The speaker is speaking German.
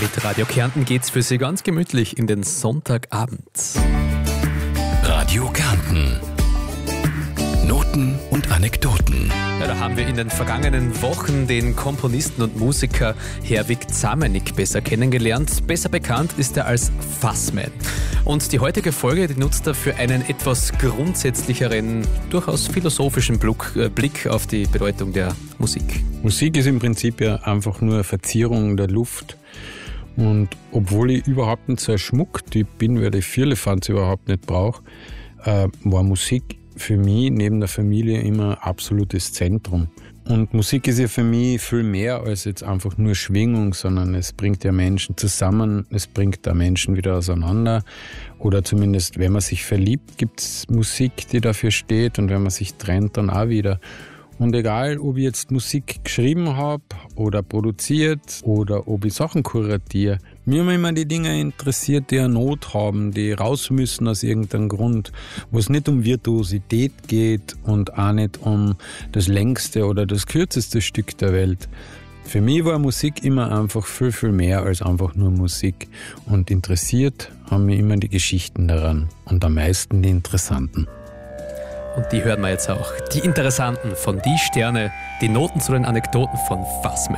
Mit Radio Kärnten geht's für Sie ganz gemütlich in den Sonntagabend. Radio Kärnten. Noten und Anekdoten. Ja, da haben wir in den vergangenen Wochen den Komponisten und Musiker Herwig Zamenik besser kennengelernt. Besser bekannt ist er als Fuzzman. Und die heutige Folge, die nutzt er für einen etwas grundsätzlicheren, durchaus philosophischen Blick auf die Bedeutung der Musik. Musik ist im Prinzip ja einfach nur eine Verzierung der Luft. Und obwohl ich überhaupt nicht so ein Schmucktyp bin, weil ich Firlefanz überhaupt nicht brauche, war Musik für mich neben der Familie immer ein absolutes Zentrum. Und Musik ist ja für mich viel mehr als jetzt einfach nur Schwingung, sondern es bringt ja Menschen zusammen, es bringt da Menschen wieder auseinander. Oder zumindest, wenn man sich verliebt, gibt es Musik, die dafür steht, und wenn man sich trennt, dann auch wieder. Und egal, ob ich jetzt Musik geschrieben habe oder produziert oder ob ich Sachen kuratiere, mir haben immer die Dinge interessiert, die eine Not haben, die raus müssen aus irgendeinem Grund, wo es nicht um Virtuosität geht und auch nicht um das längste oder das kürzeste Stück der Welt. Für mich war Musik immer einfach viel, viel mehr als einfach nur Musik. Und interessiert haben mich immer die Geschichten daran und am meisten die interessanten. Und die hören wir jetzt auch. Die interessanten von Die Sterne, die Noten zu den Anekdoten von Fuzzman.